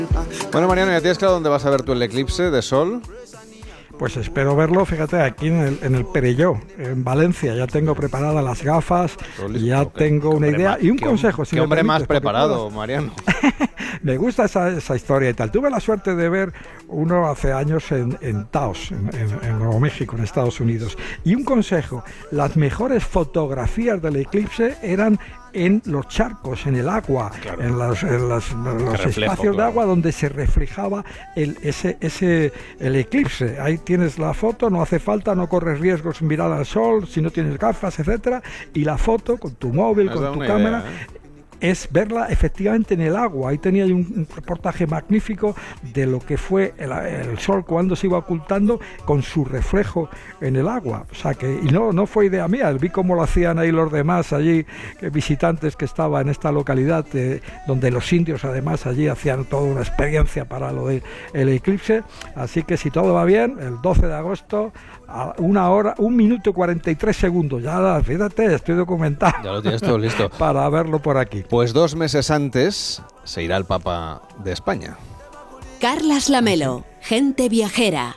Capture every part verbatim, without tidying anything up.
Bueno, Mariano, ¿ya tienes claro dónde vas a ver tú el eclipse de sol? Pues espero verlo, fíjate, aquí en el, en el Perelló, en Valencia. Ya tengo preparadas las gafas, ya tengo una idea y un consejo. ¿Qué hombre más preparado, Mariano? Me gusta esa, esa historia y tal. Tuve la suerte de ver uno hace años en, en Taos, en, en, en Nuevo México, en Estados Unidos. Y un consejo, las mejores fotografías del eclipse eran en los charcos, en el agua, claro, en los, en las, en los reflejo, espacios claro. de agua donde se reflejaba el, ese, ese, el eclipse. Ahí tienes la foto, no hace falta, no corres riesgos en mirar al sol, si no tienes gafas, etcétera. Y la foto con tu móvil, con tu cámara... Idea, ¿eh? Es verla efectivamente en el agua. Ahí tenía un, un reportaje magnífico de lo que fue el, el sol cuando se iba ocultando con su reflejo en el agua. O sea que, y no, no fue idea mía, vi cómo lo hacían ahí los demás allí, que visitantes que estaban en esta localidad, eh, donde los indios además allí hacían toda una experiencia para lo del eclipse. Así que si todo va bien, el doce de agosto, a una hora, un minuto cuarenta y tres segundos. Ya, fíjate, estoy documentado. Ya lo tienes todo listo. Para verlo por aquí. Pues dos meses antes se irá el Papa de España. Carlas Lamelo, gente viajera.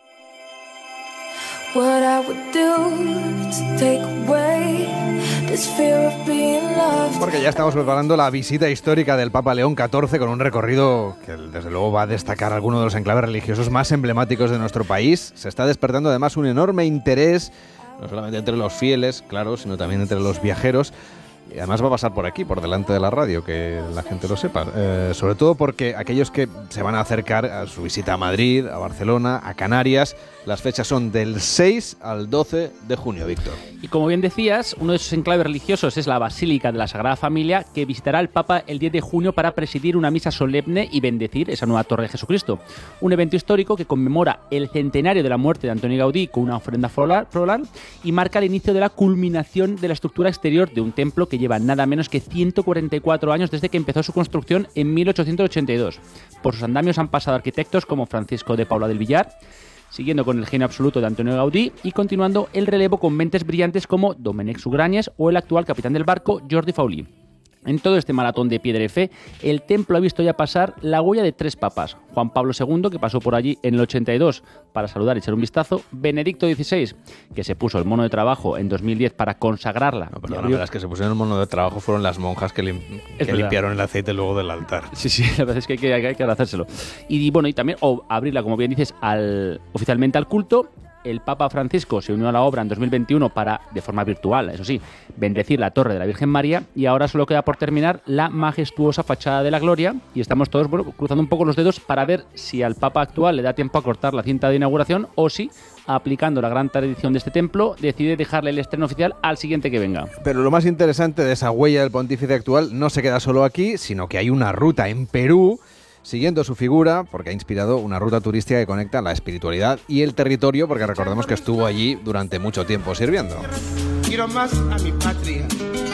Porque ya estamos preparando la visita histórica del Papa León catorce con un recorrido que desde luego va a destacar algunos de los enclaves religiosos más emblemáticos de nuestro país. Se está despertando además un enorme interés, no solamente entre los fieles, claro, sino también entre los viajeros. Y además va a pasar por aquí, por delante de la radio, que la gente lo sepa. Eh, sobre todo porque aquellos que se van a acercar a su visita a Madrid, a Barcelona, a Canarias, las fechas son del seis al doce de junio, Víctor. Y como bien decías, uno de esos enclaves religiosos es la Basílica de la Sagrada Familia, que visitará el Papa el diez de junio para presidir una misa solemne y bendecir esa nueva Torre de Jesucristo. Un evento histórico que conmemora el centenario de la muerte de Antoni Gaudí con una ofrenda floral y marca el inicio de la culminación de la estructura exterior de un templo que lleva nada menos que ciento cuarenta y cuatro años desde que empezó su construcción en mil ochocientos ochenta y dos. Por sus andamios han pasado arquitectos como Francisco de Paula del Villar, siguiendo con el genio absoluto de Antonio Gaudí y continuando el relevo con mentes brillantes como Domènec Sugranyes o el actual capitán del barco, Jordi Faulí. En todo este maratón de piedra y fe, el templo ha visto ya pasar la huella de tres papas. Juan Pablo segundo, que pasó por allí en el ochenta y dos para saludar y echar un vistazo. Benedicto dieciséis, que se puso el mono de trabajo en dos mil diez para consagrarla. No, perdona, abrió... las que se pusieron el mono de trabajo fueron las monjas que, lim... que limpiaron el aceite luego del altar. Sí, sí, la verdad es que hay que, hay que agradecérselo. Y bueno, y también o abrirla, como bien dices, al, oficialmente al culto. El Papa Francisco se unió a la obra en dos mil veintiuno para, de forma virtual, eso sí, bendecir la Torre de la Virgen María, y ahora solo queda por terminar la majestuosa fachada de la Gloria, y estamos todos bueno, cruzando un poco los dedos para ver si al Papa actual le da tiempo a cortar la cinta de inauguración o si, aplicando la gran tradición de este templo, decide dejarle el estreno oficial al siguiente que venga. Pero lo más interesante de esa huella del pontífice actual no se queda solo aquí, sino que hay una ruta en Perú siguiendo su figura, porque ha inspirado una ruta turística que conecta la espiritualidad y el territorio, porque recordemos que estuvo allí durante mucho tiempo sirviendo. Quiero más a mi patria,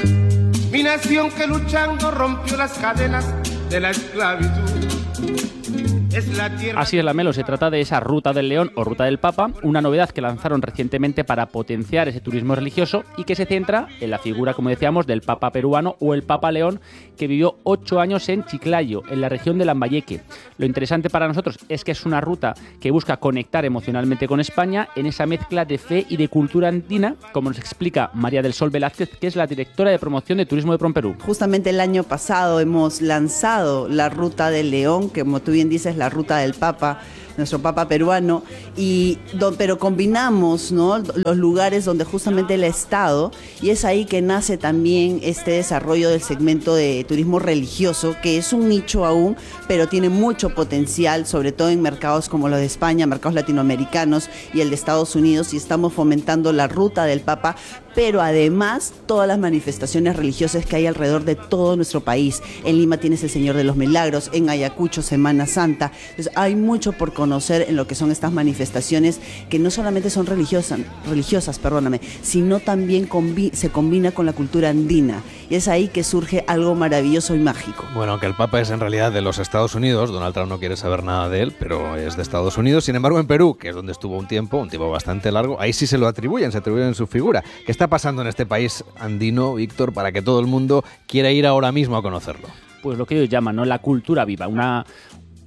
mi nación que luchando rompió las cadenas de la esclavitud. Es la tierra... Así es, Lamelo, se trata de esa Ruta del León o Ruta del Papa, una novedad que lanzaron recientemente para potenciar ese turismo religioso y que se centra en la figura, como decíamos, del Papa peruano o el Papa León, que vivió ocho años en Chiclayo, en la región de Lambayeque. Lo interesante para nosotros es que es una ruta que busca conectar emocionalmente con España en esa mezcla de fe y de cultura andina, como nos explica María del Sol Velázquez, que es la directora de promoción de turismo de Promperú. Justamente el año pasado hemos lanzado la Ruta del León, que como tú bien dices, la Ruta del Papa, nuestro Papa peruano, y do, pero combinamos, ¿no?, los lugares donde justamente él ha estado, y es ahí que nace también este desarrollo del segmento de turismo religioso, que es un nicho aún, pero tiene mucho potencial, sobre todo en mercados como los de España, mercados latinoamericanos y el de Estados Unidos, y estamos fomentando la Ruta del Papa, pero además todas las manifestaciones religiosas que hay alrededor de todo nuestro país. En Lima tienes el Señor de los Milagros, en Ayacucho Semana Santa. Entonces hay mucho por conocer en lo que son estas manifestaciones que no solamente son religiosas, religiosas, perdóname, sino también combi- se combina con la cultura andina. Y es ahí que surge algo maravilloso y mágico. Bueno, aunque el Papa es en realidad de los Estados Unidos, Donald Trump no quiere saber nada de él, pero es de Estados Unidos. Sin embargo, en Perú, que es donde estuvo un tiempo, un tiempo bastante largo, ahí sí se lo atribuyen, se atribuyen su figura. ¿Qué está pasando en este país andino, Víctor, para que todo el mundo quiera ir ahora mismo a conocerlo? Pues lo que ellos llaman, ¿no?, la cultura viva, una...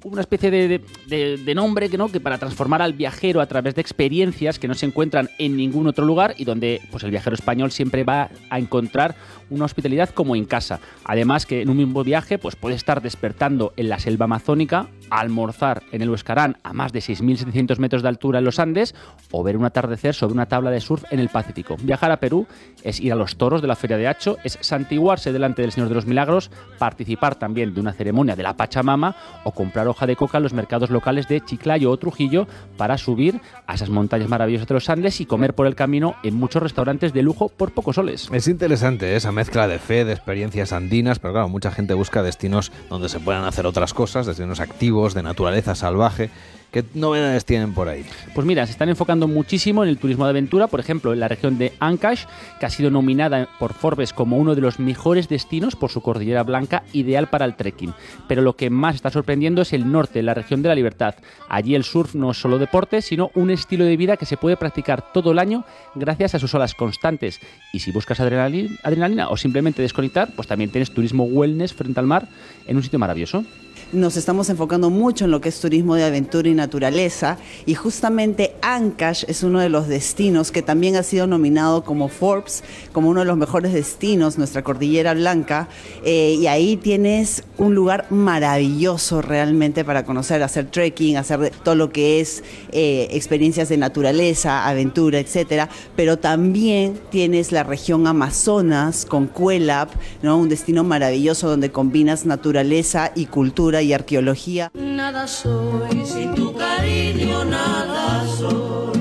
una especie de, de, de, de nombre que, ¿no? que para transformar al viajero a través de experiencias que no se encuentran en ningún otro lugar y donde pues, el viajero español siempre va a encontrar una hospitalidad como en casa. Además que en un mismo viaje pues, puede estar despertando en la selva amazónica, almorzar en el Huescarán a más de seis mil setecientos metros de altura en los Andes o ver un atardecer sobre una tabla de surf en el Pacífico. Viajar a Perú es ir a los toros de la Feria de Hacho, es santiguarse delante del Señor de los Milagros, participar también de una ceremonia de la Pachamama o comprar hoja de coca en los mercados locales de Chiclayo o Trujillo para subir a esas montañas maravillosas de los Andes y comer por el camino en muchos restaurantes de lujo por pocos soles. Es interesante esa mezcla de fe, de experiencias andinas, pero claro, mucha gente busca destinos donde se puedan hacer otras cosas, destinos activos, de naturaleza salvaje. ¿Qué novedades tienen por ahí? Pues mira, se están enfocando muchísimo en el turismo de aventura, por ejemplo, en la región de Ancash, que ha sido nominada por Forbes como uno de los mejores destinos por su cordillera blanca, ideal para el trekking. Pero lo que más está sorprendiendo es el norte, la región de la Libertad. Allí el surf no es solo deporte, sino un estilo de vida que se puede practicar todo el año gracias a sus olas constantes. Y si buscas adrenalina, adrenalina o simplemente desconectar, pues también tienes turismo wellness frente al mar en un sitio maravilloso. Nos estamos enfocando mucho en lo que es turismo de aventura y naturaleza y justamente Ancash es uno de los destinos que también ha sido nominado como Forbes, como uno de los mejores destinos, nuestra Cordillera Blanca, eh, y ahí tienes un lugar maravilloso realmente para conocer, hacer trekking, hacer todo lo que es eh, experiencias de naturaleza, aventura, etcétera, pero también tienes la región Amazonas con Cuelap, ¿no? Un destino maravilloso donde combinas naturaleza y cultura y arqueología. Nada soy, sin tu cariño nada soy.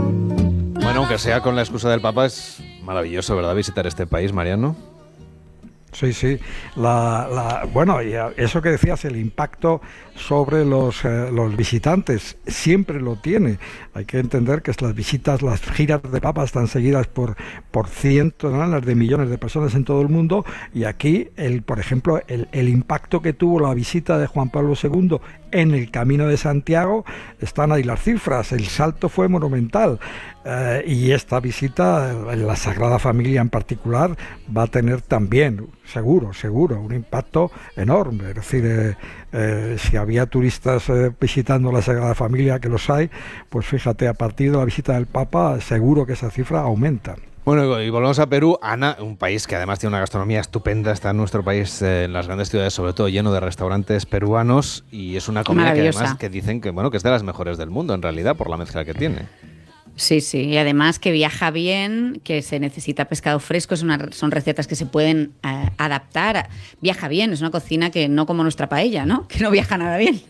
Bueno, aunque sea con la excusa del Papa, es maravilloso, ¿verdad? Visitar este país, Mariano. Sí, sí. La, la, bueno, y eso que decías, el impacto sobre los, eh, los visitantes, siempre lo tiene. Hay que entender que las visitas, las giras de Papa están seguidas por, por cientos, ¿no? de millones de personas en todo el mundo, y aquí, el, por ejemplo, el, el impacto que tuvo la visita de Juan Pablo segundo en el Camino de Santiago, están ahí las cifras, el salto fue monumental, eh, y esta visita, la Sagrada Familia en particular, va a tener también, seguro, seguro, un impacto enorme. Es decir, eh, eh, si había turistas eh, visitando la Sagrada Familia, que los hay, pues fíjate, a partir de la visita del Papa, seguro que esa cifra aumenta. Bueno, y volvemos a Perú. Ana, un país que además tiene una gastronomía estupenda, está en nuestro país, eh, en las grandes ciudades, sobre todo lleno de restaurantes peruanos, y es una comida que además que dicen que, bueno, que es de las mejores del mundo, en realidad, por la mezcla que tiene. Sí, sí, y además que viaja bien, que se necesita pescado fresco, es una, son recetas que se pueden eh, adaptar. Viaja bien, es una cocina que no como nuestra paella, ¿no? Que no viaja nada bien,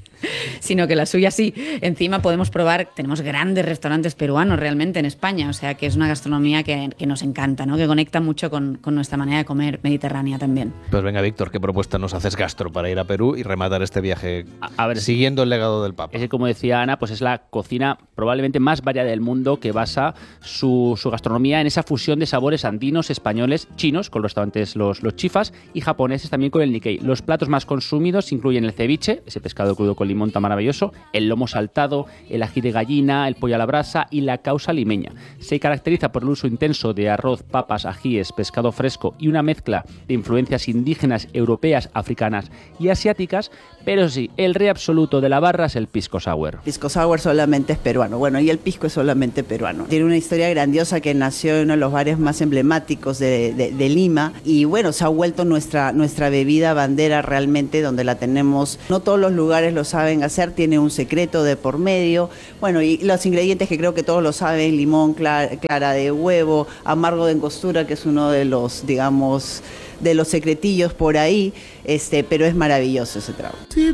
sino que la suya sí. Encima podemos probar, tenemos grandes restaurantes peruanos realmente en España, o sea que es una gastronomía que, que nos encanta, ¿no? Que conecta mucho con, con nuestra manera de comer mediterránea también. Pues venga, Víctor, ¿qué propuesta nos haces gastro para ir a Perú y rematar este viaje a, a ver, siguiendo el legado del Papa? Es que, como decía Ana, pues es la cocina probablemente más variada del mundo, que basa su, su gastronomía en esa fusión de sabores andinos, españoles, chinos, con los restaurantes los, los chifas, y japoneses también con el Nikkei. Los platos más consumidos incluyen el ceviche, ese pescado crudo con limón tan maravilloso, el lomo saltado, el ají de gallina, el pollo a la brasa y la causa limeña. Se caracteriza por el uso intenso de arroz, papas, ajíes, pescado fresco y una mezcla de influencias indígenas, europeas, africanas y asiáticas, pero sí, el rey absoluto de la barra es el pisco sour. Pisco sour solamente es peruano, bueno, y el pisco es solamente peruano. Tiene una historia grandiosa que nació en uno de los bares más emblemáticos de, de, de Lima, y bueno, se ha vuelto nuestra, nuestra bebida bandera realmente, donde la tenemos. No todos los lugares lo saben hacer, tiene un secreto de por medio. Bueno, y los ingredientes que creo que todos lo saben: limón, clara, clara de huevo, amargo de angostura, que es uno de los, digamos, de los secretillos por ahí, este, pero es maravilloso ese trago. Si